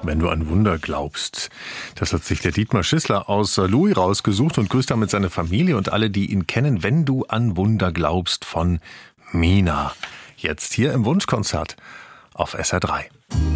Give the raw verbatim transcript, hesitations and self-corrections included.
Wenn du an Wunder glaubst. Das hat sich der Dietmar Schissler aus Louis rausgesucht und grüßt damit seine Familie und alle, die ihn kennen. Wenn du an Wunder glaubst von Mina. Jetzt hier im Wunschkonzert auf S R drei.